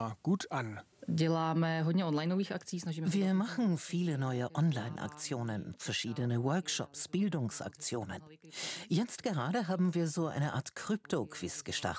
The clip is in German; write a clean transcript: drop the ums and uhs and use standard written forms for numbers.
gut an. Wir machen viele neue Online-Aktionen, verschiedene Workshops, Bildungsaktionen. Jetzt gerade haben wir so eine Art Krypto-Quiz gestartet.